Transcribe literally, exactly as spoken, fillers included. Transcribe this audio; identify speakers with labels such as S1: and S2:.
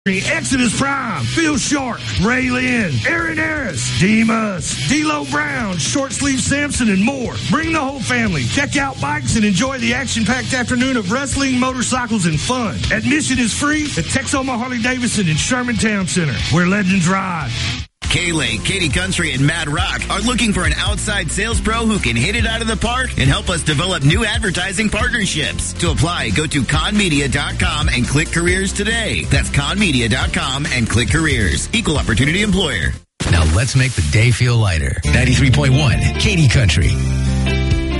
S1: Exodus Prime, Phil Sharp, Ray Lynn, Aaron Harris, Demas, D'Lo Brown, Short Sleeve Samson, and more. Bring the whole family. Check out bikes and enjoy the action-packed afternoon of wrestling, motorcycles, and fun. Admission is free at Texoma Harley-Davidson in Sherman Town Center, where legends ride.
S2: K-Lake, Katy Country, and Mad Rock are looking for an outside sales pro who can hit it out of the park and help us develop new advertising partnerships. To apply, go to conmedia dot com and click careers today. That's conmedia dot com and click careers. Equal opportunity employer.
S3: Now let's make the day feel lighter. ninety-three point one, Katy Country.